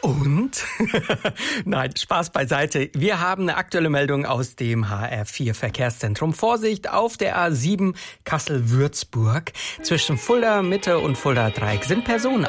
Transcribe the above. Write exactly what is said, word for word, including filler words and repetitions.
Und? Nein, Spaß beiseite. Wir haben eine aktuelle Meldung aus dem H R vier Verkehrszentrum. Vorsicht, auf der A sieben Kassel-Würzburg. Zwischen Fulda Mitte und Fulda Dreieck sind Personen